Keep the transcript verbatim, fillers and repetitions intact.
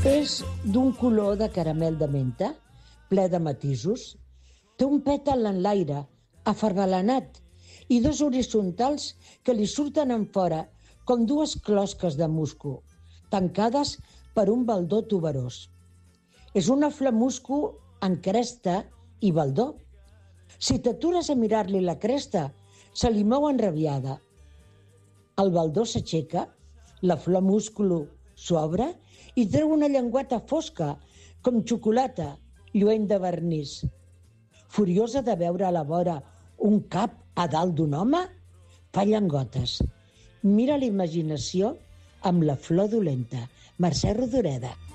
És d'un color de caramel de menta, ple de matisos. Té un pètal en l'aire, afarbalanat, i dos horitzontals que li surten en fora, com dues closques de musco, tancades per un baldó tuberós. És una flor musco en cresta i baldó. Si t'atures a mirar-li la cresta, se li mou enrabiada. El baldó s'aixeca, la flor músculo s'obre i treu una llengüeta fosca, com xocolata, lluent de vernís. Furiosa de veure a la vora un cap a dalt d'un home, fa llengotes. Mira la imaginació amb la flor dolenta. Mercè Rodoreda.